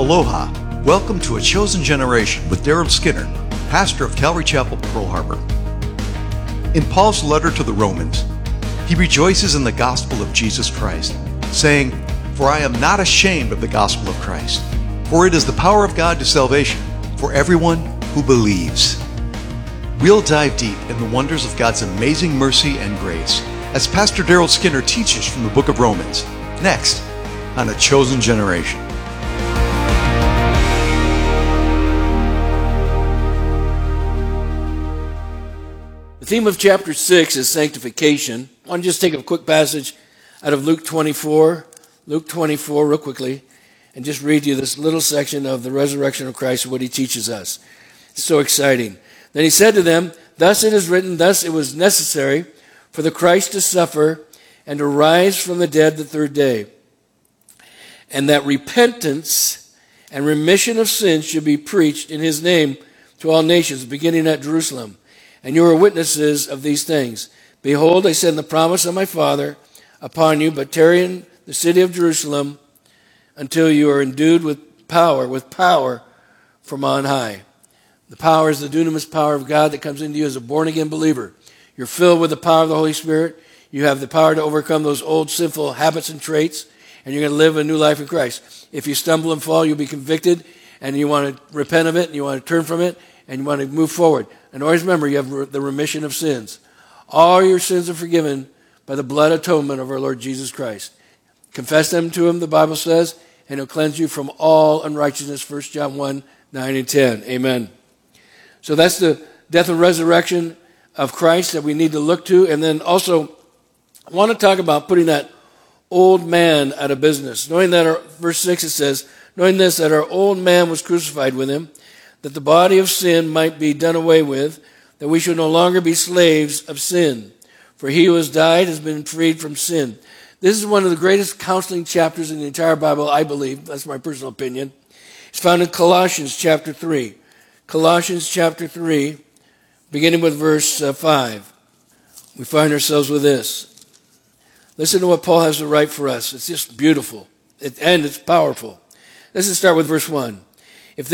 Aloha. Welcome to A Chosen Generation with Daryl Skinner, pastor of Calvary Chapel, Pearl Harbor. In Paul's letter to the Romans, he rejoices in the gospel of Jesus Christ, saying, "For I am not ashamed of the gospel of Christ, for it is the power of God to salvation for everyone who believes." We'll dive deep in the wonders of God's amazing mercy and grace as Pastor Daryl Skinner teaches from the book of Romans, next on A Chosen Generation. The theme of chapter 6 is sanctification. I want to just take a quick passage out of Luke 24 real quickly, and just read you this little section of the resurrection of Christ and what he teaches us. It's so exciting. Then he said to them, "Thus it is written, thus it was necessary for the Christ to suffer and to rise from the dead the third day, and that repentance and remission of sins should be preached in his name to all nations, beginning at Jerusalem. And you are witnesses of these things. Behold, I send the promise of my Father upon you, but tarry in the city of Jerusalem until you are endued with power from on high." The power is the dunamis power of God that comes into you as a born-again believer. You're filled with the power of the Holy Spirit. You have the power to overcome those old sinful habits and traits, and you're going to live a new life in Christ. If you stumble and fall, you'll be convicted, and you want to repent of it, and you want to turn from it, and you want to move forward. And always remember, you have the remission of sins. All your sins are forgiven by the blood atonement of our Lord Jesus Christ. Confess them to him, the Bible says, and he'll cleanse you from all unrighteousness, 1 John 1, 9 and 10. Amen. So that's the death and resurrection of Christ that we need to look to. And then also, I want to talk about putting that old man out of business. Knowing that, verse 6 it says, "Knowing this, that our old man was crucified with him, that the body of sin might be done away with, that we should no longer be slaves of sin. For he who has died has been freed from sin." This is one of the greatest counseling chapters in the entire Bible, I believe. That's my personal opinion. It's found in Colossians chapter 3. Colossians chapter 3, beginning with verse 5. We find ourselves with this. Listen to what Paul has to write for us. It's just beautiful, and it's powerful. Let's just start with verse 1. If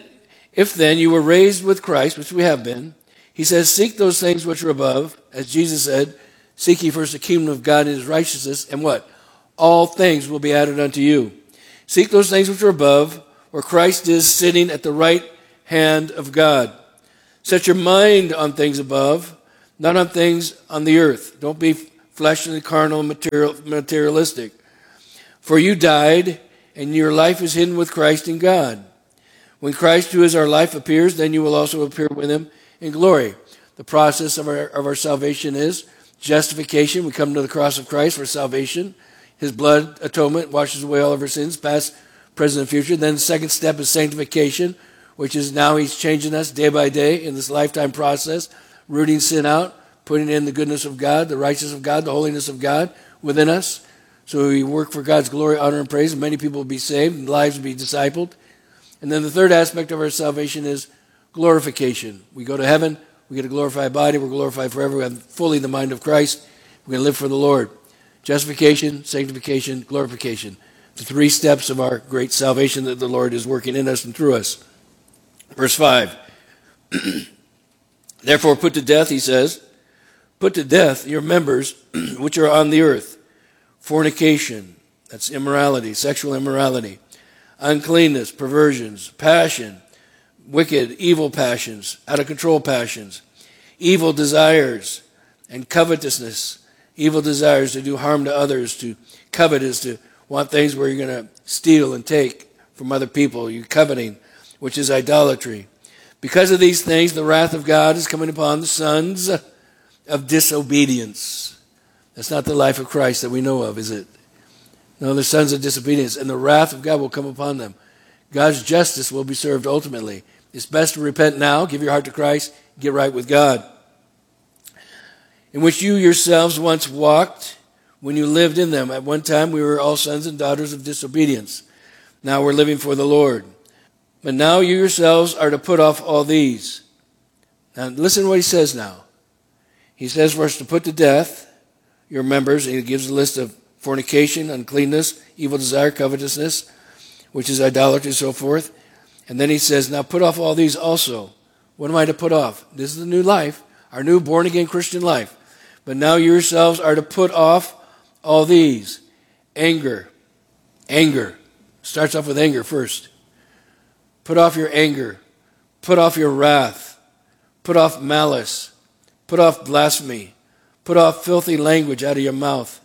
then you were raised with Christ, which we have been, he says, "Seek those things which are above," as Jesus said, "Seek ye first the kingdom of God and his righteousness, and what? All things will be added unto you." Seek those things which are above, where Christ is sitting at the right hand of God. Set your mind on things above, not on things on the earth. Don't be fleshly, carnal, materialistic. For you died, and your life is hidden with Christ in God. When Christ, who is our life, appears, then you will also appear with him in glory. The process of our salvation is justification. We come to the cross of Christ for salvation. His blood atonement washes away all of our sins, past, present, and future. Then the second step is sanctification, which is now he's changing us day by day in this lifetime process, rooting sin out, putting in the goodness of God, the righteousness of God, the holiness of God within us. So we work for God's glory, honor, and praise, and many people will be saved, and lives will be discipled. And then the third aspect of our salvation is glorification. We go to heaven, we get a glorified body, we're glorified forever, we have fully the mind of Christ, we're going to live for the Lord. Justification, sanctification, glorification. The three steps of our great salvation that the Lord is working in us and through us. Verse 5. "Therefore put to death," he says, "put to death your members which are on the earth. Fornication," that's immorality, sexual immorality. "Uncleanness," perversions. "Passion," wicked, evil passions, out of control passions. "Evil desires," and covetousness. Evil desires to do harm to others. To covet is to want things where you're going to steal and take from other people. You're coveting, which is idolatry. "Because of these things, the wrath of God is coming upon the sons of disobedience." That's not the life of Christ that we know of, is it? No, the sons of disobedience. "And the wrath of God will come upon them." God's justice will be served ultimately. It's best to repent now, give your heart to Christ, get right with God. "In which you yourselves once walked when you lived in them. At one time we were all sons and daughters of disobedience. Now we're living for the Lord. But now you yourselves are to put off all these." Now listen to what he says now. He says for us to put to death your members, and he gives a list of fornication, uncleanness, evil desire, covetousness, which is idolatry and so forth. And then he says, now put off all these also. What am I to put off? This is the new life, our new born-again Christian life. But now yourselves are to put off all these. Anger. Anger. Starts off with anger first. Put off your anger. Put off your wrath. Put off malice. Put off blasphemy. Put off filthy language out of your mouth.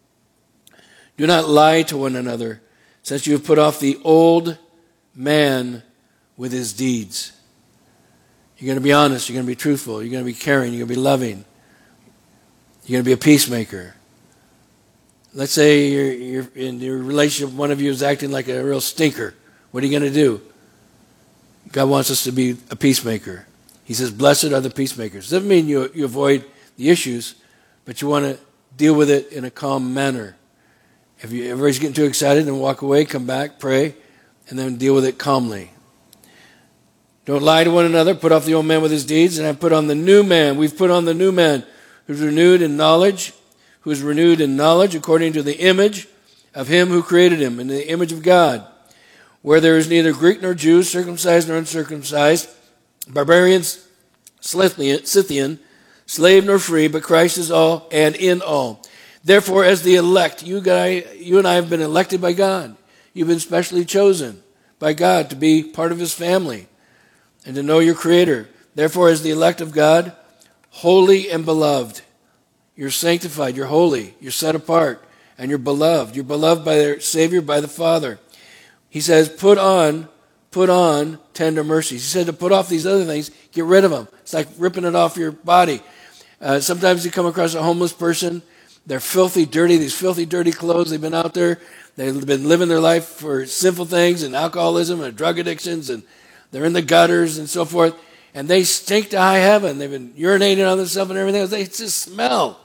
Do not lie to one another, since you have put off the old man with his deeds. You're going to be honest. You're going to be truthful. You're going to be caring. You're going to be loving. You're going to be a peacemaker. Let's say you're in your relationship, one of you is acting like a real stinker. What are you going to do? God wants us to be a peacemaker. He says, blessed are the peacemakers. Doesn't mean you avoid the issues, but you want to deal with it in a calm manner. If everybody's getting too excited, then walk away, come back, pray, and then deal with it calmly. Don't lie to one another. Put off the old man with his deeds, and I put on the new man. We've put on the new man who's renewed in knowledge, according to the image of him who created him, in the image of God, where there is neither Greek nor Jew, circumcised nor uncircumcised, barbarian, Scythian, slave nor free, but Christ is all and in all. Therefore, as the elect, you and I have been elected by God. You've been specially chosen by God to be part of his family and to know your Creator. Therefore, as the elect of God, holy and beloved, you're sanctified, you're holy, you're set apart, and you're beloved. You're beloved by their Savior, by the Father. He says, put on tender mercies. He said to put off these other things, get rid of them. It's like ripping it off your body. Sometimes you come across a homeless person. They're filthy, dirty, these filthy, dirty clothes. They've been out there. They've been living their life for sinful things and alcoholism and drug addictions, and they're in the gutters and so forth. And they stink to high heaven. They've been urinating on themselves and everything else. They just smell.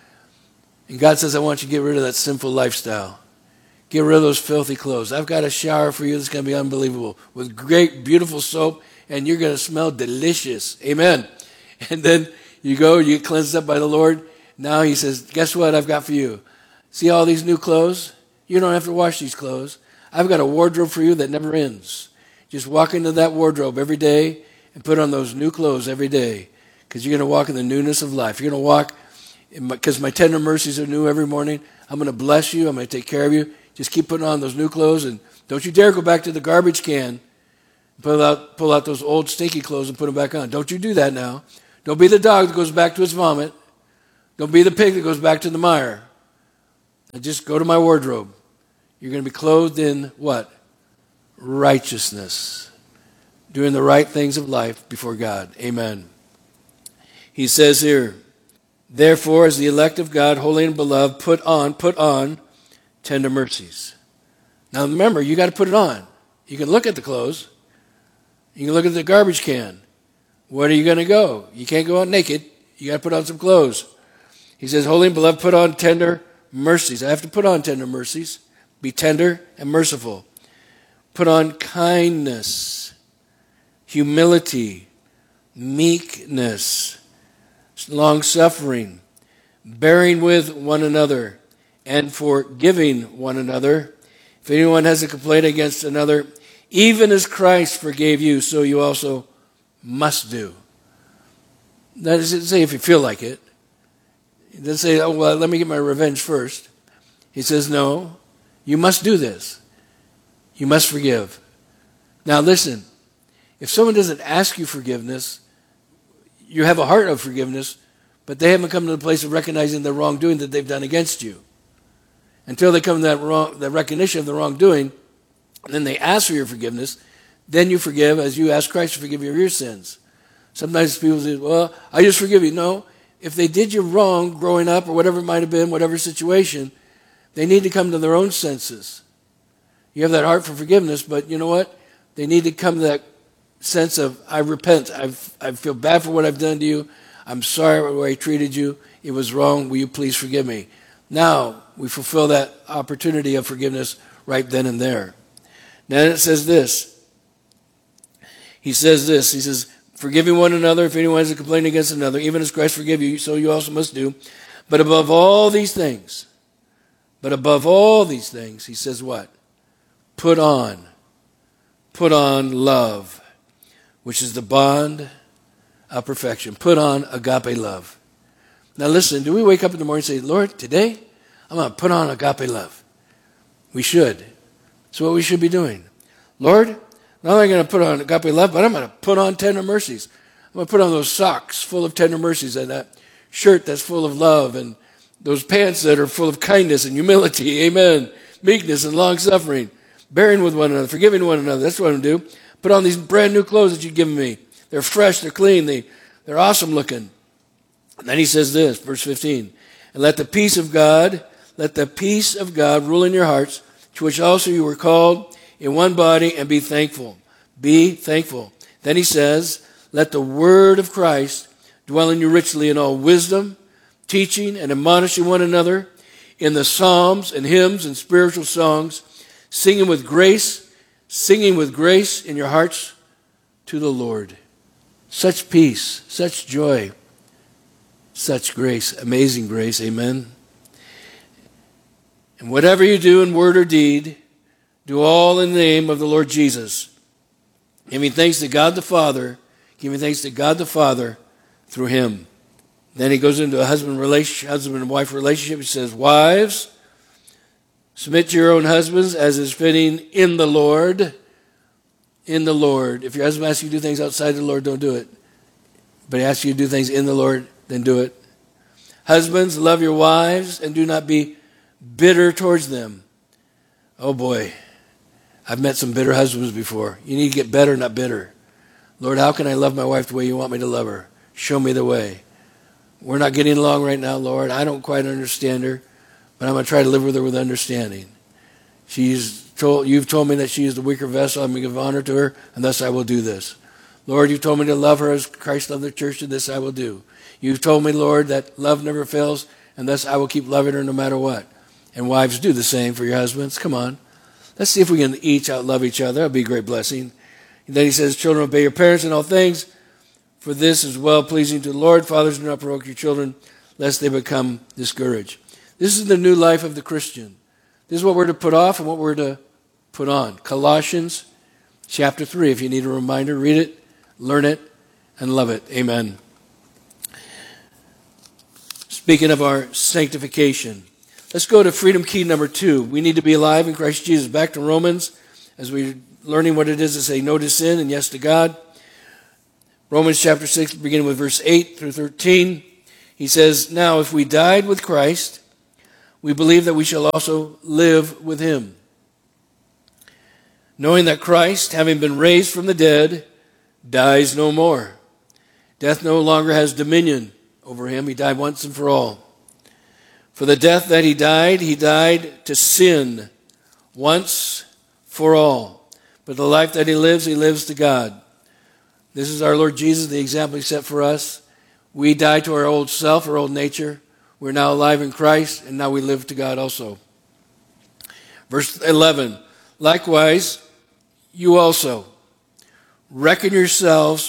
And God says, I want you to get rid of that sinful lifestyle. Get rid of those filthy clothes. I've got a shower for you that's going to be unbelievable with great, beautiful soap, and you're going to smell delicious. Amen. And then you go, you get cleansed up by the Lord. Now he says, guess what I've got for you? See all these new clothes? You don't have to wash these clothes. I've got a wardrobe for you that never ends. Just walk into that wardrobe every day and put on those new clothes every day, because you're going to walk in the newness of life. You're going to walk, because my tender mercies are new every morning. I'm going to bless you. I'm going to take care of you. Just keep putting on those new clothes, and don't you dare go back to the garbage can and pull out those old stinky clothes and put them back on. Don't you do that now. Don't be the dog that goes back to its vomit. Don't be the pig that goes back to the mire. And just go to my wardrobe. You're going to be clothed in what? Righteousness. Doing the right things of life before God. Amen. He says here, therefore, as the elect of God, holy and beloved, put on tender mercies. Now remember, you got to put it on. You can look at the clothes. You can look at the garbage can. Where are you going to go? You can't go out naked. You got to put on some clothes. He says, holy and beloved, put on tender mercies. I have to put on tender mercies. Be tender and merciful. Put on kindness, humility, meekness, long-suffering, bearing with one another, and forgiving one another. If anyone has a complaint against another, even as Christ forgave you, so you also must do. That doesn't say if you feel like it. He doesn't say, oh, well, let me get my revenge first. He says, no, you must do this. You must forgive. Now listen, if someone doesn't ask you forgiveness, you have a heart of forgiveness, but they haven't come to the place of recognizing the wrongdoing that they've done against you. Until they come to that recognition of the wrongdoing, and then they ask for your forgiveness, then you forgive as you ask Christ to forgive you of your sins. Sometimes people say, well, I just forgive you. No, if they did you wrong growing up or whatever it might have been, whatever situation, they need to come to their own senses. You have that heart for forgiveness, but you know what? They need to come to that sense of, I repent. I feel bad for what I've done to you. I'm sorry for the way I treated you. It was wrong. Will you please forgive me? Now, we fulfill that opportunity of forgiveness right then and there. Now it says this. He says, forgiving one another if anyone has a complaint against another, even as Christ forgave you, so you also must do. But above all these things, he says what? Put on put on love, which is the bond of perfection. Put on agape love. Now listen, do we wake up in the morning and say, Lord, today I'm going to put on agape love? We should. That's what we should be doing. Lord, not only am I going to put on agape love, but I'm going to put on tender mercies. I'm going to put on those socks full of tender mercies and that shirt that's full of love and those pants that are full of kindness and humility. Amen. Meekness and long-suffering. Bearing with one another. Forgiving one another. That's what I'm going to do. Put on these brand new clothes that you've given me. They're fresh. They're clean. They're awesome looking. And then he says this, verse 15. And let the peace of God rule in your hearts, to which also you were called in one body, and be thankful. Be thankful. Then he says, let the word of Christ dwell in you richly in all wisdom, teaching and admonishing one another in the psalms and hymns and spiritual songs, singing with grace in your hearts to the Lord. Such peace, such joy, such grace, amazing grace, amen. And whatever you do in word or deed, do all in the name of the Lord Jesus, giving thanks to God the Father through him. Then he goes into a husband and wife relationship. He says, wives, submit to your own husbands as is fitting in the Lord. In the Lord. If your husband asks you to do things outside the Lord, don't do it. But he asks you to do things in the Lord, then do it. Husbands, love your wives and do not be bitter towards them. Oh boy, I've met some bitter husbands before. You need to get better, not bitter. Lord, how can I love my wife the way you want me to love her? Show me the way. We're not getting along right now, Lord. I don't quite understand her, but I'm going to try to live with her with understanding. You've told me that she is the weaker vessel. I'm going to give honor to her, and thus I will do this. Lord, you've told me to love her as Christ loved the church, and this I will do. You've told me, Lord, that love never fails, and thus I will keep loving her no matter what. And wives, do the same for your husbands. Come on. Let's see if we can each outlove each other. That would be a great blessing. And then he says, children, obey your parents in all things, for this is well-pleasing to the Lord. Fathers, do not provoke your children, lest they become discouraged. This is the new life of the Christian. This is what we're to put off and what we're to put on. Colossians chapter 3. If you need a reminder, read it, learn it, and love it. Amen. Speaking of our sanctification, let's go to freedom key number 2. We need to be alive in Christ Jesus. Back to Romans, as we're learning what it is to say no to sin and yes to God. Romans chapter 6, beginning with verse 8 through 13. He says, now if we died with Christ, we believe that we shall also live with him. Knowing that Christ, having been raised from the dead, dies no more. Death no longer has dominion over him. He died once and for all. For the death that he died to sin once for all. But the life that he lives to God. This is our Lord Jesus, the example he set for us. We died to our old self, our old nature. We're now alive in Christ, and now we live to God also. Verse 11, likewise, you also reckon yourselves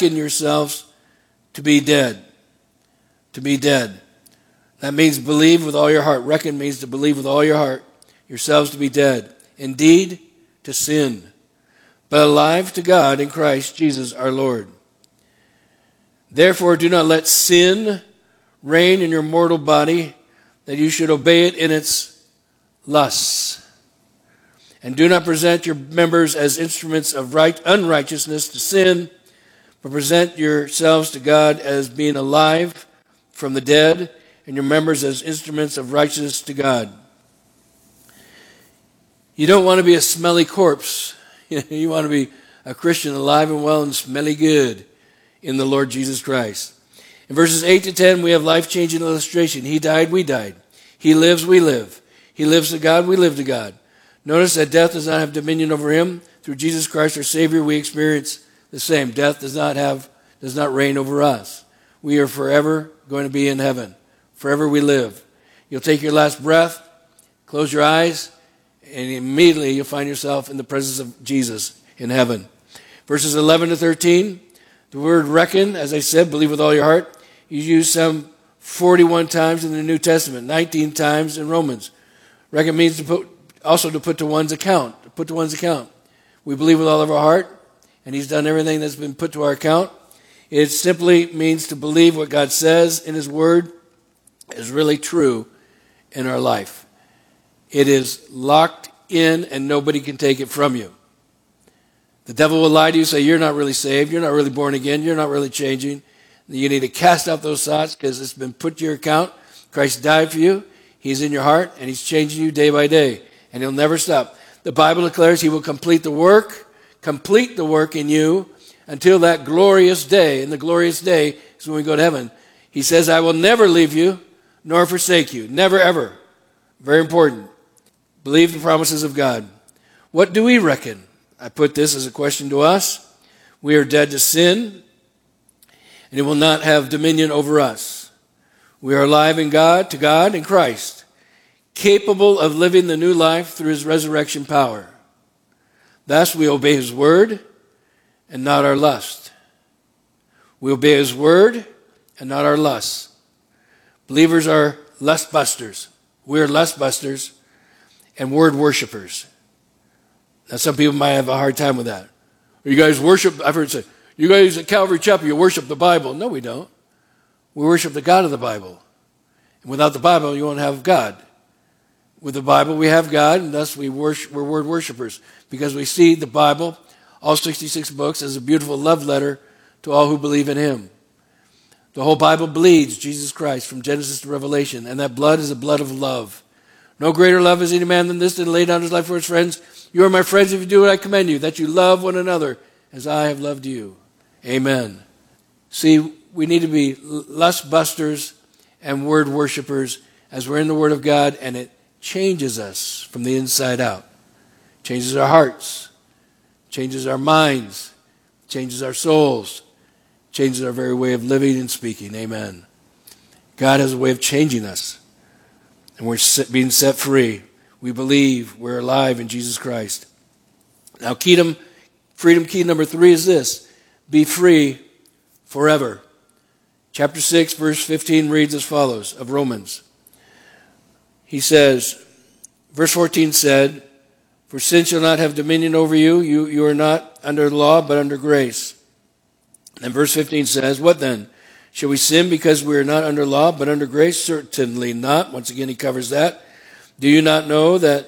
to be dead. To be dead. That means believe with all your heart. Reckon means to believe with all your heart. Yourselves to be dead. Indeed, to sin. But alive to God in Christ Jesus our Lord. Therefore, do not let sin reign in your mortal body, that you should obey it in its lusts. And do not present your members as instruments of unrighteousness to sin, but present yourselves to God as being alive from the dead, and your members as instruments of righteousness to God. You don't want to be a smelly corpse. You want to be a Christian alive and well and smelly good in the Lord Jesus Christ. In verses 8 to 10, we have life-changing illustration. He died, we died. He lives, we live. He lives to God, we live to God. Notice that death does not have dominion over him. Through Jesus Christ, our Savior, we experience the same. Death does not reign over us. We are forever going to be in heaven. Forever we live. You'll take your last breath, close your eyes, and immediately you'll find yourself in the presence of Jesus in heaven. Verses 11 to 13, the word reckon, as I said, believe with all your heart, is used some 41 times in the New Testament, 19 times in Romans. Reckon means to put to one's account. we believe with all of our heart, and he's done everything that's been put to our account. It simply means to believe what God says in his word is really true in our life. It is locked in and nobody can take it from you. The devil will lie to you, say you're not really saved, you're not really born again, you're not really changing. You need to cast out those thoughts because it's been put to your account. Christ died for you. He's in your heart and he's changing you day by day. And he'll never stop. The Bible declares he will complete the work in you until that glorious day. And the glorious day is when we go to heaven. He says, I will never leave you nor forsake you. Never, ever. Very important. Believe the promises of God. What do we reckon? I put this as a question to us. We are dead to sin, and it will not have dominion over us. We are alive in God, to God in Christ, capable of living the new life through his resurrection power. Thus we obey his word and not our lust. We obey his word and not our lust. Believers are lust busters. We are lust busters and word worshipers. Now some people might have a hard time with that. You guys worship, I've heard say, you guys at Calvary Chapel, you worship the Bible. No, we don't. We worship the God of the Bible. And without the Bible, you won't have God. With the Bible, we have God, and thus we're word worshipers. Because we see the Bible, all 66 books, as a beautiful love letter to all who believe in him. The whole Bible bleeds Jesus Christ from Genesis to Revelation, and that blood is the blood of love. No greater love has any man than this, to lay down his life for his friends. You are my friends if you do what I command you, that you love one another as I have loved you. Amen. See, we need to be lust busters and word worshipers as we're in the Word of God, and it changes us from the inside out. Changes our hearts, changes our minds, changes our souls, changes our very way of living and speaking. Amen. God has a way of changing us, and we're being set free. We believe we're alive in Jesus Christ. Now, freedom key number 3 is this: be free forever. Chapter 6, verse 15 reads as follows of Romans. He says, verse 14 said, for sin shall not have dominion over you. You are not under law, but under grace. And verse 15 says, what then? Shall we sin because we are not under law, but under grace? Certainly not. Once again, he covers that. Do you not know that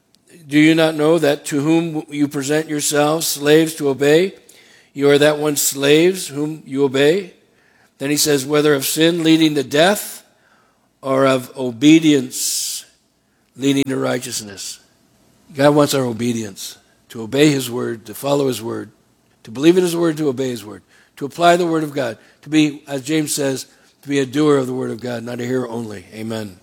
to whom you present yourselves slaves to obey, you are that one slaves whom you obey? Then he says, whether of sin leading to death or of obedience leading to righteousness. God wants our obedience, to obey his word, to follow his word, to believe in his word, to obey his word, to apply the word of God, to be, as James says, to be a doer of the word of God, not a hearer only. Amen.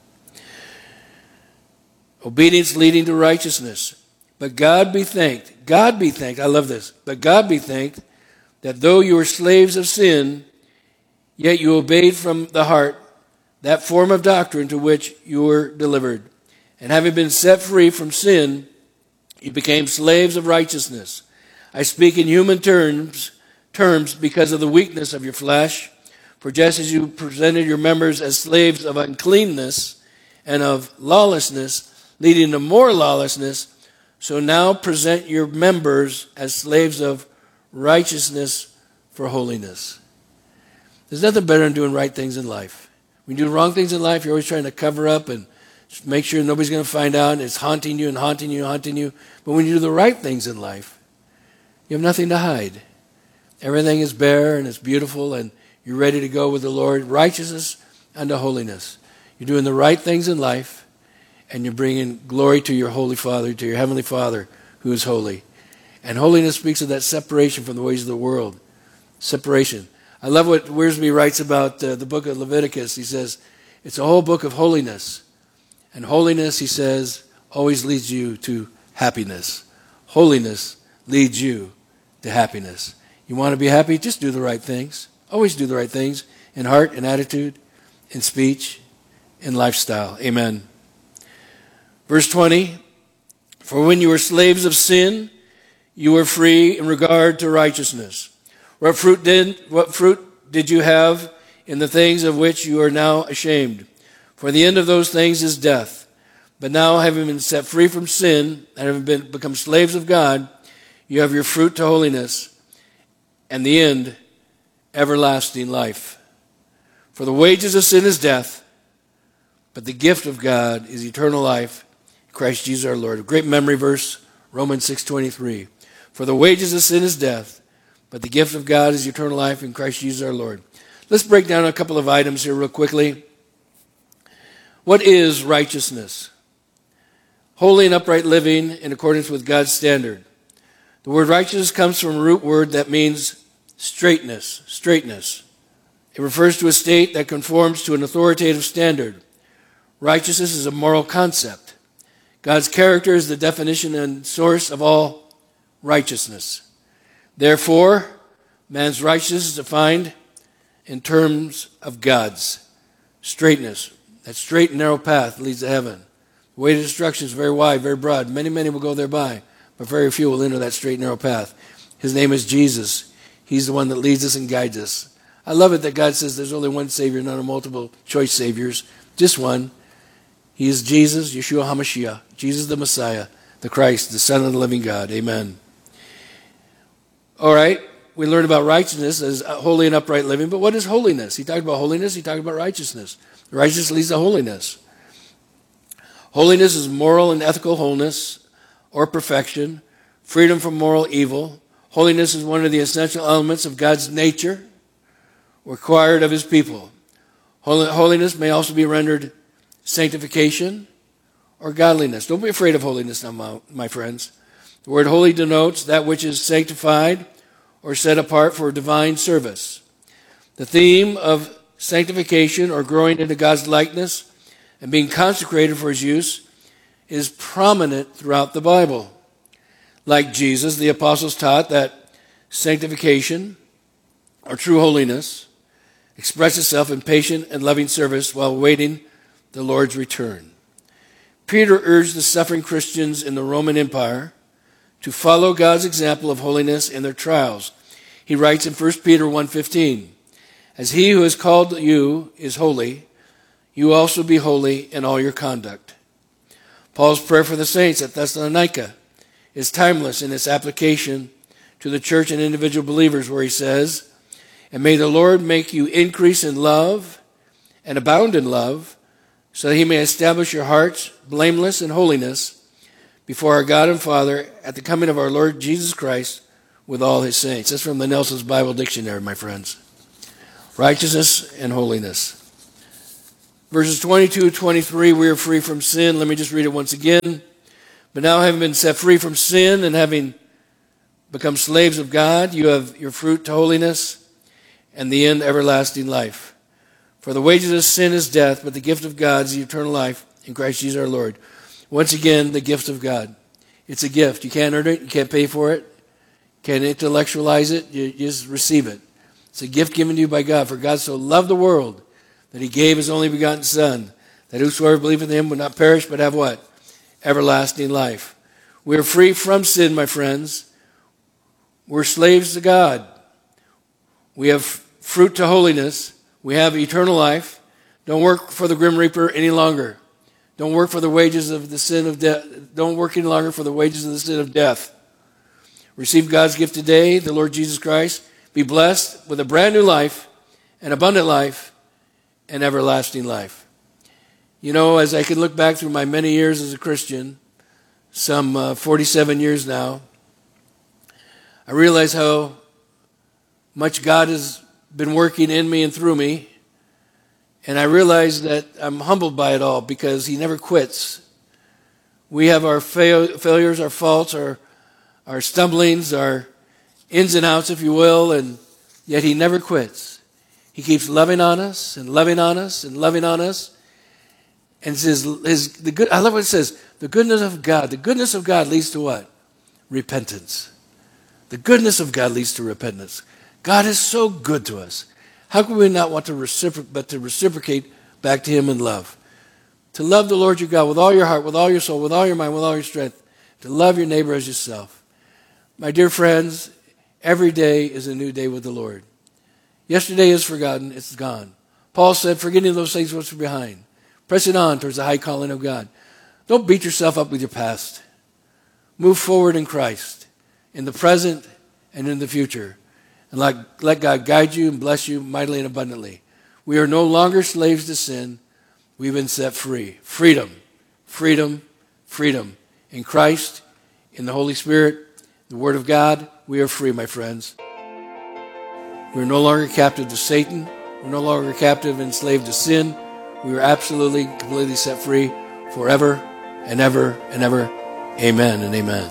Obedience leading to righteousness. But God be thanked, I love this, but God be thanked that though you were slaves of sin, yet you obeyed from the heart that form of doctrine to which you were delivered. And having been set free from sin, you became slaves of righteousness. I speak in human terms because of the weakness of your flesh. For just as you presented your members as slaves of uncleanness and of lawlessness, leading to more lawlessness, so now present your members as slaves of righteousness for holiness. There's nothing better than doing right things in life. When you do wrong things in life, you're always trying to cover up and make sure nobody's going to find out, and it's haunting you and haunting you and haunting you. But when you do the right things in life, you have nothing to hide. Everything is bare and it's beautiful, and you're ready to go with the Lord. Righteousness unto holiness. You're doing the right things in life, and you're bringing glory to your Holy Father, to your Heavenly Father, who is holy. And holiness speaks of that separation from the ways of the world. Separation. I love what Wiersbe writes about the book of Leviticus. He says, it's a whole book of holiness. And holiness, he says, always leads you to happiness. Holiness leads you to happiness. You want to be happy? Just do the right things. Always do the right things in heart, in attitude, in speech, in lifestyle. Amen. Verse 20, for when you were slaves of sin, you were free in regard to righteousness. What fruit did you have in the things of which you are now ashamed? For the end of those things is death. But now, having been set free from sin and having become slaves of God, You have your fruit to holiness, and the end, everlasting life. For the wages of sin is death, but the gift of God is eternal life in Christ Jesus our Lord. A great memory verse, Romans 6:23. For the wages of sin is death, but the gift of God is eternal life in Christ Jesus our Lord. Let's break down a couple of items here real quickly. What is righteousness? Holy and upright living in accordance with God's standard. The word righteousness comes from a root word that means straightness. It refers to a state that conforms to an authoritative standard. Righteousness is a moral concept. God's character is the definition and source of all righteousness. Therefore, man's righteousness is defined in terms of God's straightness. That straight and narrow path leads to heaven. The way to destruction is very wide, very broad. Many will go thereby, but very few will enter that straight and narrow path. His name is Jesus. He's the one that leads us and guides us. I love it that God says there's only one Savior, not a multiple choice Saviors. Just one. He is Jesus, Yeshua HaMashiach, Jesus the Messiah, the Christ, the Son of the living God. Amen. All right, we learned about righteousness as holy and upright living, but what is holiness? He talked about holiness, he talked about righteousness. Righteousness leads to holiness. Holiness is moral and ethical wholeness or perfection, freedom from moral evil. Holiness is one of the essential elements of God's nature required of his people. Holiness may also be rendered sanctification or godliness. Don't be afraid of holiness now, my friends. The word holy denotes that which is sanctified or set apart for divine service. The theme of sanctification or growing into God's likeness and being consecrated for his use is prominent throughout the Bible. Like Jesus, the apostles taught that sanctification or true holiness expresses itself in patient and loving service while waiting the Lord's return. Peter urged the suffering Christians in the Roman Empire to follow God's example of holiness in their trials. He writes in 1 Peter 1:15, as he who has called you is holy, you also be holy in all your conduct. Paul's prayer for the saints at Thessalonica is timeless in its application to the church and individual believers, where he says, and may the Lord make you increase in love and abound in love, so that he may establish your hearts blameless in holiness before our God and Father at the coming of our Lord Jesus Christ with all his saints. That's from the Nelson's Bible Dictionary, my friends. Righteousness and holiness. Verses 22-23, we are free from sin. Let me just read it once again. But now having been set free from sin and having become slaves of God, you have your fruit to holiness and the end everlasting life. For the wages of sin is death, but the gift of God is eternal life in Christ Jesus our Lord. Once again, the gift of God. It's a gift. You can't earn it. You can't pay for it. You can't intellectualize it. You just receive it. It's a gift given to you by God. For God so loved the world that he gave his only begotten Son, that whosoever believeth in him would not perish, but have what? Everlasting life. We are free from sin, my friends. We're slaves to God. We have fruit to holiness. We have eternal life. Don't work for the grim reaper any longer. Don't work for the wages of the sin of death. Don't work any longer for the wages of the sin of death. Receive God's gift today, the Lord Jesus Christ. Be blessed with a brand new life, an abundant life, and everlasting life. You know, as I can look back through my many years as a Christian, some 47 years now, I realize how much God has been working in me and through me. And I realize that I'm humbled by it all because he never quits. We have our failures, our faults, our stumblings, our ins and outs, if you will, and yet he never quits. He keeps loving on us and loving on us and loving on us. And says, I love what it says, the goodness of God leads to what? Repentance. The goodness of God leads to repentance. God is so good to us. How can we not want to reciprocate back to him in love? To love the Lord your God with all your heart, with all your soul, with all your mind, with all your strength. To love your neighbor as yourself. My dear friends, every day is a new day with the Lord. Yesterday is forgotten, it's gone. Paul said, forgetting those things which are behind, pressing on towards the high calling of God. Don't beat yourself up with your past. Move forward in Christ. in the present and in the future. And let God guide you and bless you mightily and abundantly. We are no longer slaves to sin. We've been set free. Freedom, freedom, freedom. In Christ, in the Holy Spirit, the Word of God, we are free, my friends. We're no longer captive to Satan. We're no longer captive and enslaved to sin. We are absolutely, completely set free forever and ever and ever. Amen and amen.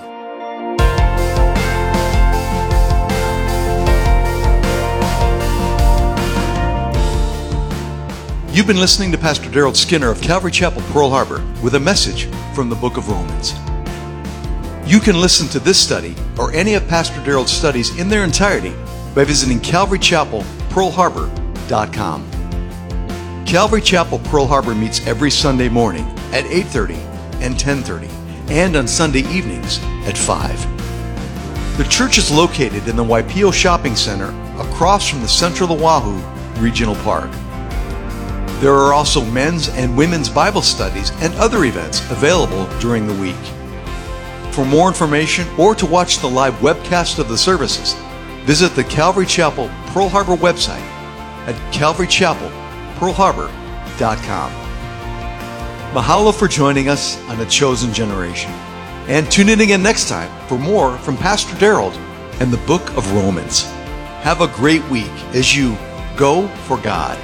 You've been listening to Pastor Daryl Skinner of Calvary Chapel, Pearl Harbor, with a message from the book of Romans. You can listen to this study or any of Pastor Daryl's studies in their entirety by visiting CalvaryChapelPearlHarbor.com. Calvary Chapel, Pearl Harbor meets every Sunday morning at 8:30 and 10:30, and on Sunday evenings at 5. The church is located in the Waipio Shopping Center across from the Central Oahu Regional Park. There are also men's and women's Bible studies and other events available during the week. For more information or to watch the live webcast of the services, visit the Calvary Chapel Pearl Harbor website at CalvaryChapelPearlHarbor.com. Mahalo for joining us on A Chosen Generation. And tune in again next time for more from Pastor Daryl and the book of Romans. Have a great week as you go for God.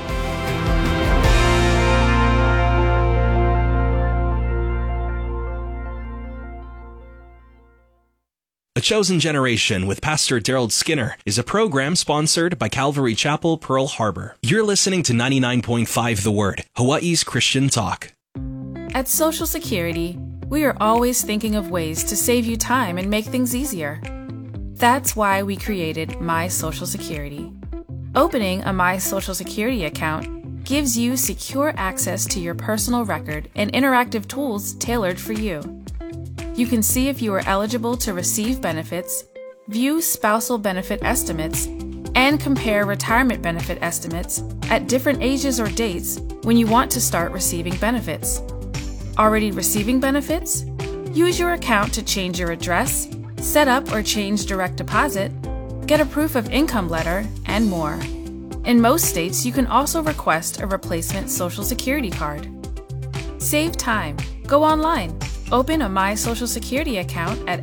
A Chosen Generation with Pastor Daryl Skinner is a program sponsored by Calvary Chapel, Pearl Harbor. You're listening to 99.5 The Word, Hawaii's Christian talk. At Social Security, we are always thinking of ways to save you time and make things easier. That's why we created My Social Security. Opening a My Social Security account gives you secure access to your personal record and interactive tools tailored for you. You can see if you are eligible to receive benefits, view spousal benefit estimates, and compare retirement benefit estimates at different ages or dates when you want to start receiving benefits. Already receiving benefits? Use your account to change your address, set up or change direct deposit, get a proof of income letter, and more. In most states, you can also request a replacement Social Security card. Save time. Go online. Open a My Social Security account at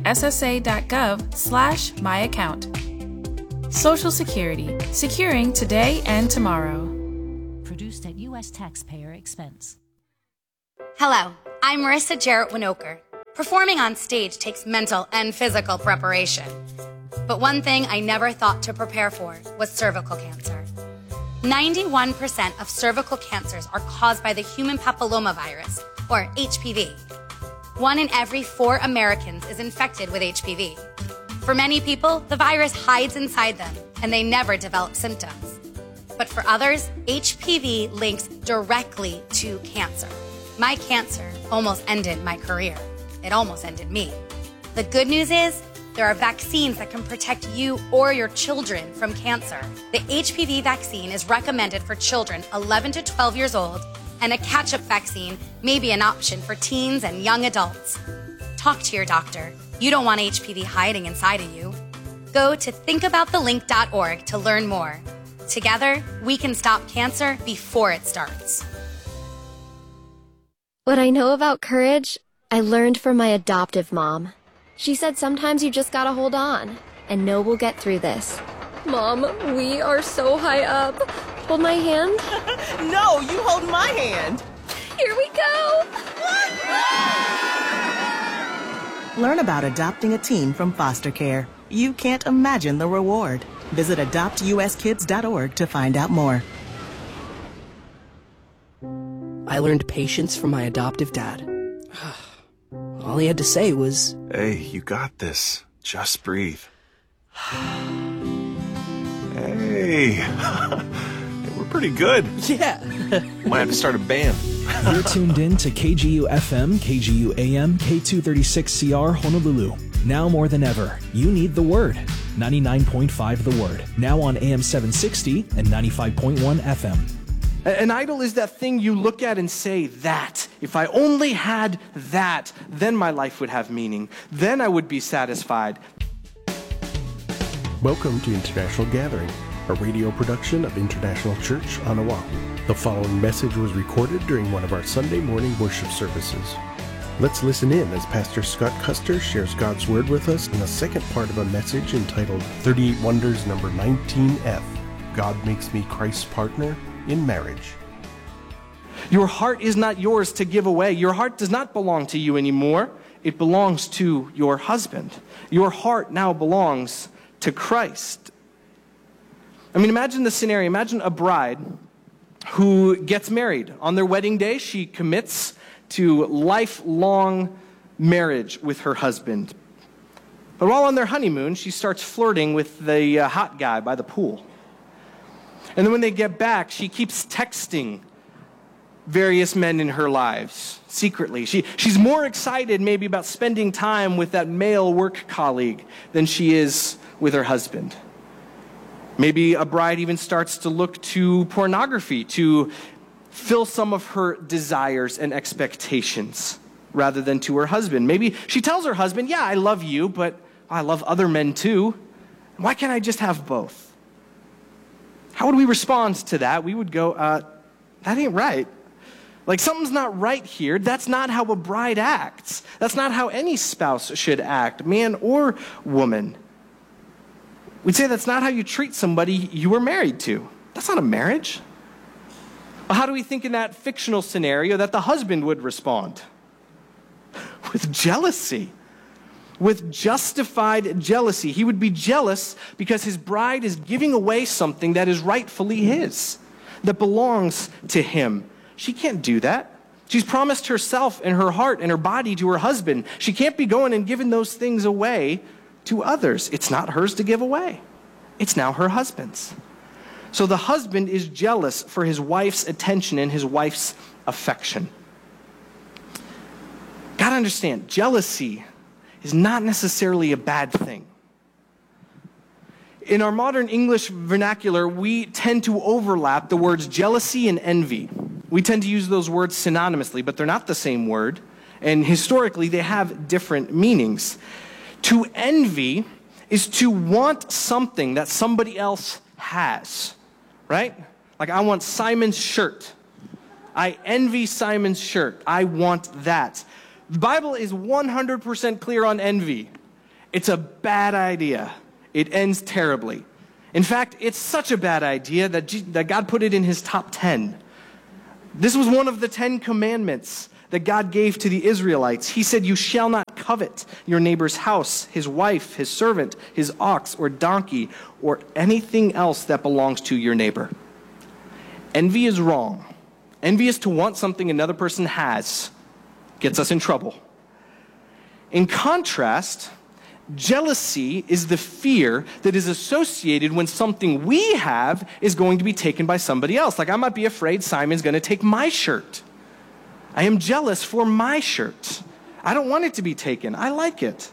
ssa.gov/myaccount. Social Security, securing today and tomorrow. Produced at U.S. taxpayer expense. Hello, I'm Marissa Jarrett Winokur. Performing on stage takes mental and physical preparation. But one thing I never thought to prepare for was cervical cancer. 91% of cervical cancers are caused by the human papillomavirus, or HPV. 1 in every 4 Americans is infected with HPV. For many people, the virus hides inside them and they never develop symptoms. But for others, HPV links directly to cancer. My cancer almost ended my career. It almost ended me. The good news is, there are vaccines that can protect you or your children from cancer. The HPV vaccine is recommended for children 11 to 12 years old, and a catch-up vaccine may be an option for teens and young adults. Talk to your doctor. You don't want HPV hiding inside of you. Go to thinkaboutthelink.org to learn more. Together, we can stop cancer before it starts. What I know about courage, I learned from my adoptive mom. She said sometimes you just gotta hold on, and know we'll get through this. Mom, we are so high up. Hold my hand. No, you hold my hand. Here we go. Learn about adopting a teen from foster care. You can't imagine the reward. Visit adoptuskids.org to find out more. I learned patience from my adoptive dad. All he had to say was, "Hey, you got this. Just breathe." Hey. We're pretty good. yeah. Might have to start a band. You're tuned in to KGU FM, KGU AM, K236CR Honolulu. Now more than ever, you need the Word. 99.5 The Word. Now on AM 760 and 95.1 FM. An idol is that thing you look at and say, that. If I only had that, then my life would have meaning. Then I would be satisfied. Welcome to International Gathering, a radio production of International Church on Oahu. The following message was recorded during one of our Sunday morning worship services. Let's listen in as Pastor Scott Custer shares God's Word with us in the second part of a message entitled 38 Wonders number 19F, God Makes Me Christ's Partner in Marriage. Your heart is not yours to give away. Your heart does not belong to you anymore. It belongs to your husband. Your heart now belongs to Christ. I mean, imagine the scenario. Imagine a bride who gets married. On their wedding day, she commits to lifelong marriage with her husband. But while on their honeymoon, she starts flirting with the hot guy by the pool. And then when they get back, she keeps texting various men in her lives secretly. She's more excited maybe about spending time with that male work colleague than she is with her husband. Maybe a bride even starts to look to pornography to fill some of her desires and expectations rather than to her husband. Maybe she tells her husband, yeah, I love you, but I love other men too. Why can't I just have both? How would we respond to that? We would go, that ain't right. Like, something's not right here. That's not how a bride acts. That's not how any spouse should act, man or woman. We'd say that's not how you treat somebody you were married to. That's not a marriage. Well, how do we think in that fictional scenario that the husband would respond? With jealousy. With justified jealousy. He would be jealous because his bride is giving away something that is rightfully his, that belongs to him. She can't do that. She's promised herself and her heart and her body to her husband. She can't be going and giving those things away to others. It's not hers to give away. It's now her husband's. So the husband is jealous for his wife's attention and his wife's affection. Gotta understand, jealousy is not necessarily a bad thing. In our modern English vernacular, we tend to overlap the words jealousy and envy. We tend to use those words synonymously, but they're not the same word. And historically, they have different meanings. To envy is to want something that somebody else has, right? Like, I want Simon's shirt. I envy Simon's shirt. I want that. The Bible is 100% clear on envy. It's a bad idea. It ends terribly. In fact, it's such a bad idea that God put it in his top 10. This was one of the 10 commandments that God gave to the Israelites. He said, you shall not covet your neighbor's house, his wife, his servant, his ox or donkey, or anything else that belongs to your neighbor. Envy is wrong. Envy is to want something another person has. Gets us in trouble. In contrast, jealousy is the fear that is associated when something we have is going to be taken by somebody else. Like, I might be afraid Simon's going to take my shirt. I am jealous for my shirt. I don't want it to be taken. I like it.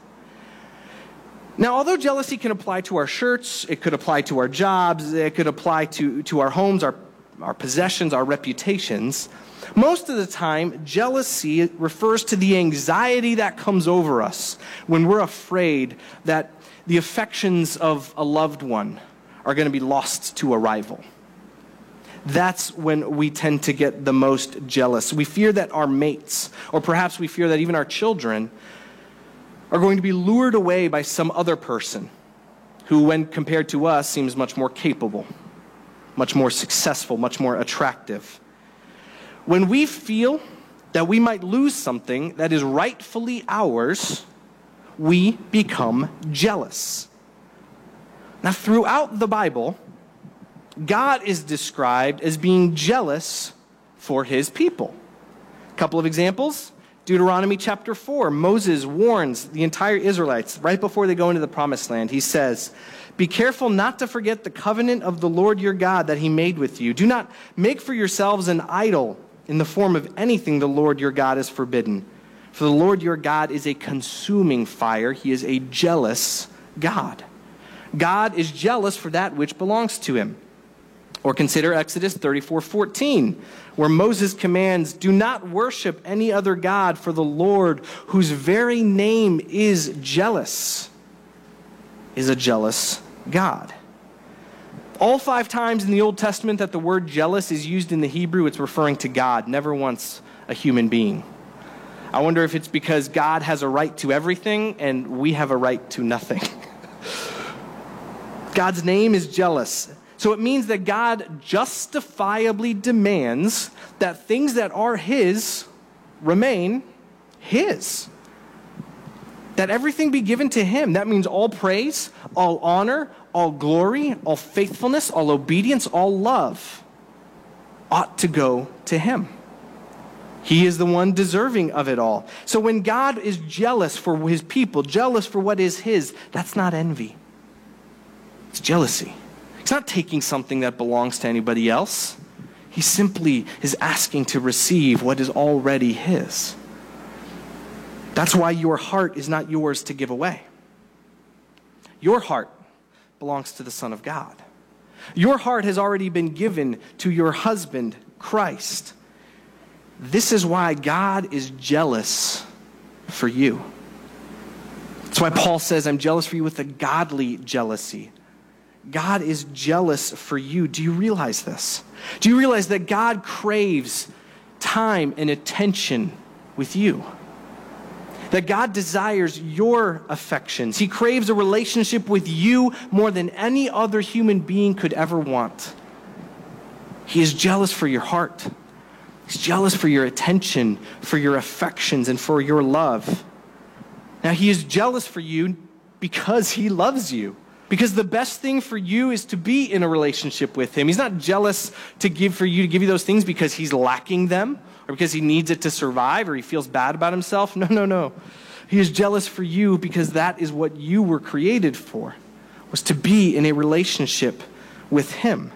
Now, although jealousy can apply to our shirts, it could apply to our jobs, it could apply to our homes, our possessions, our reputations, most of the time, jealousy refers to the anxiety that comes over us when we're afraid that the affections of a loved one are going to be lost to a rival. That's when we tend to get the most jealous. We fear that our mates, or perhaps we fear that even our children, are going to be lured away by some other person who, when compared to us, seems much more capable, much more successful, much more attractive. When we feel that we might lose something that is rightfully ours, we become jealous. Now, throughout the Bible, God is described as being jealous for his people. A couple of examples. Deuteronomy chapter 4, Moses warns the entire Israelites right before they go into the promised land. He says, be careful not to forget the covenant of the Lord your God that he made with you. Do not make for yourselves an idol in the form of anything the Lord your God has forbidden. For the Lord your God is a consuming fire. He is a jealous God. God is jealous for that which belongs to him. Or consider Exodus 34:14, where Moses commands, do not worship any other God, for the Lord, whose very name is jealous, is a jealous God. All 5 times in the Old Testament that the word jealous is used in the Hebrew, it's referring to God, never once a human being. I wonder if it's because God has a right to everything and we have a right to nothing. God's name is jealous. So it means that God justifiably demands that things that are his remain his. That everything be given to him. That means all praise, all honor, all glory, all faithfulness, all obedience, all love ought to go to him. He is the one deserving of it all. So when God is jealous for his people, jealous for what is his, that's not envy. It's jealousy. He's not taking something that belongs to anybody else. He simply is asking to receive what is already his. That's why your heart is not yours to give away. Your heart belongs to the Son of God. Your heart has already been given to your husband, Christ. This is why God is jealous for you. That's why Paul says, I'm jealous for you with a godly jealousy. God is jealous for you. Do you realize this? Do you realize that God craves time and attention with you? That God desires your affections. He craves a relationship with you more than any other human being could ever want. He is jealous for your heart. He's jealous for your attention, for your affections, and for your love. Now, he is jealous for you because he loves you. Because the best thing for you is to be in a relationship with him. He's not jealous to give you those things because he's lacking them or because he needs it to survive or he feels bad about himself. No. He is jealous for you because that is what you were created for, was to be in a relationship with him.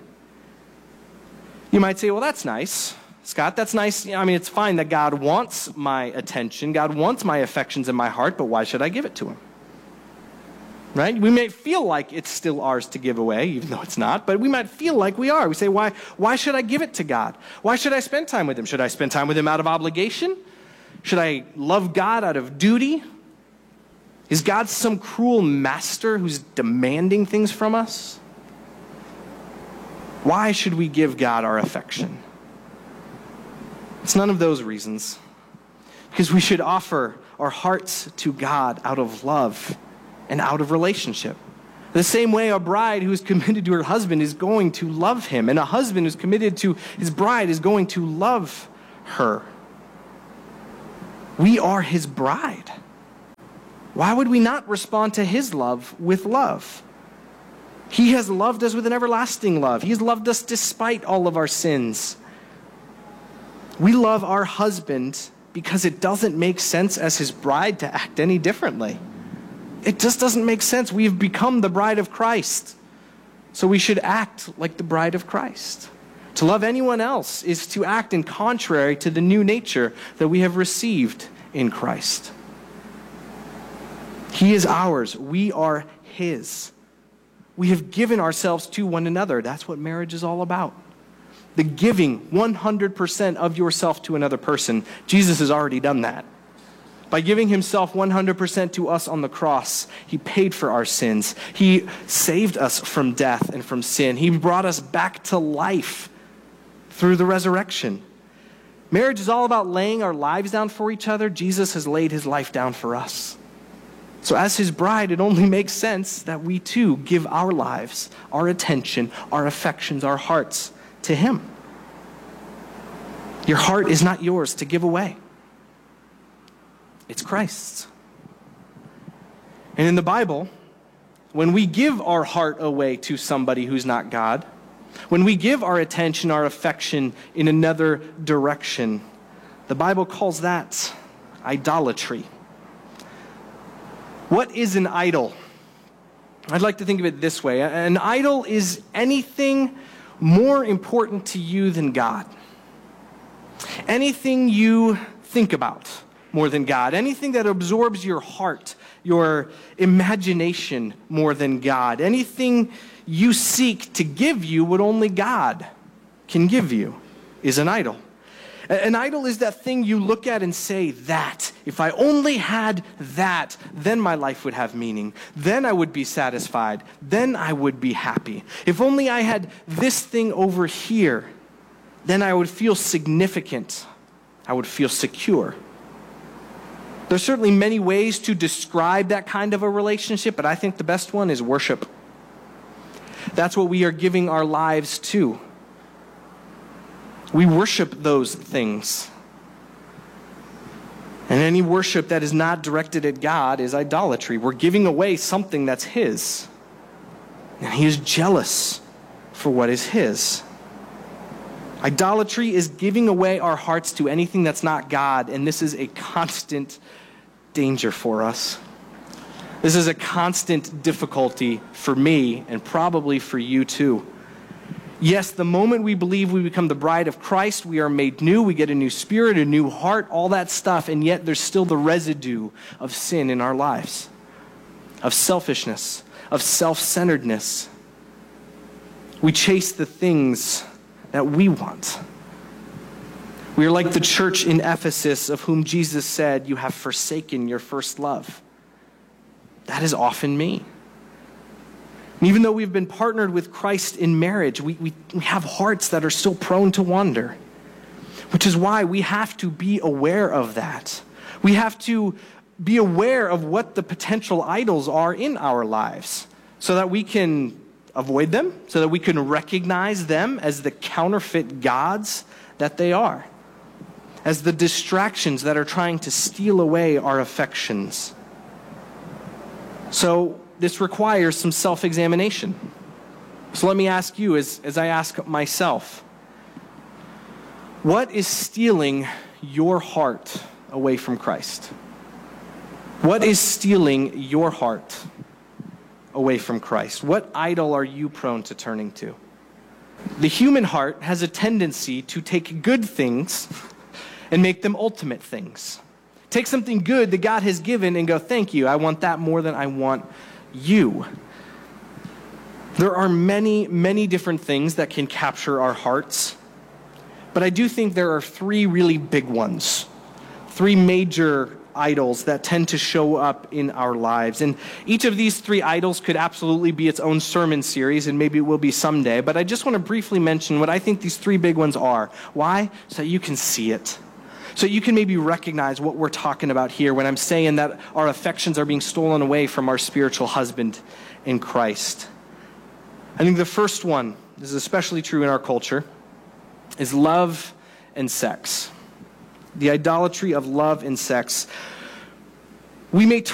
You might say, well, that's nice, Scott. That's nice. I mean, it's fine that God wants my attention. God wants my affections in my heart, but why should I give it to him? Right? We may feel like it's still ours to give away, even though it's not, but we might feel like we are. We say, why should I give it to God? Why should I spend time with him? Should I spend time with him out of obligation? Should I love God out of duty? Is God some cruel master who's demanding things from us? Why should we give God our affection? It's none of those reasons. Because we should offer our hearts to God out of love and out of relationship. The same way a bride who is committed to her husband is going to love him, and a husband who's committed to his bride is going to love her. We are his bride. Why would we not respond to his love with love? He has loved us with an everlasting love. He has loved us despite all of our sins. We love our husband because it doesn't make sense as his bride to act any differently. It just doesn't make sense. We have become the bride of Christ. So we should act like the bride of Christ. To love anyone else is to act in contrary to the new nature that we have received in Christ. He is ours. We are his. We have given ourselves to one another. That's what marriage is all about. The giving 100% of yourself to another person. Jesus has already done that. By giving himself 100% to us on the cross, he paid for our sins. He saved us from death and from sin. He brought us back to life through the resurrection. Marriage is all about laying our lives down for each other. Jesus has laid his life down for us. So as his bride, it only makes sense that we too give our lives, our attention, our affections, our hearts to him. Your heart is not yours to give away. It's Christ's. And in the Bible, when we give our heart away to somebody who's not God, when we give our attention, our affection in another direction, the Bible calls that idolatry. What is an idol? I'd like to think of it this way. An idol is anything more important to you than God. Anything you think about more than God. Anything that absorbs your heart, your imagination more than God. Anything you seek to give you what only God can give you is an idol. An idol is that thing you look at and say, that. If I only had that, then my life would have meaning. Then I would be satisfied. Then I would be happy. If only I had this thing over here, then I would feel significant. I would feel secure. There's certainly many ways to describe that kind of a relationship, but I think the best one is worship. That's what we are giving our lives to. We worship those things. And any worship that is not directed at God is idolatry. We're giving away something that's His. And He is jealous for what is His. Idolatry is giving away our hearts to anything that's not God, and this is a constant danger for us. This is a constant difficulty for me and probably for you too. Yes, the moment we believe we become the bride of Christ, we are made new, we get a new spirit, a new heart, all that stuff, and yet there's still the residue of sin in our lives, of selfishness, of self-centeredness. We chase the things that we want. We are like the church in Ephesus, of whom Jesus said, "You have forsaken your first love." That is often me. And even though we've been partnered with Christ in marriage, we have hearts that are still prone to wander, which is why we have to be aware of that. We have to be aware of what the potential idols are in our lives so that we can avoid them, so that we can recognize them as the counterfeit gods that they are, as the distractions that are trying to steal away our affections. So this requires some self-examination. So let me ask you, as I ask myself, what is stealing your heart away from Christ? What is stealing your heart away from Christ? What idol are you prone to turning to? The human heart has a tendency to take good things and make them ultimate things. Take something good that God has given and go, thank you, I want that more than I want you. There are many, many different things that can capture our hearts, but I do think there are three really big ones, three major idols that tend to show up in our lives. And each of these three idols could absolutely be its own sermon series, and maybe it will be someday, but I just want to briefly mention what I think these three big ones are. Why? So that you can see it. So you can maybe recognize what we're talking about here when I'm saying that our affections are being stolen away from our spiritual husband in Christ. I think the first one, this is especially true in our culture, is love and sex. The idolatry of love and sex. We may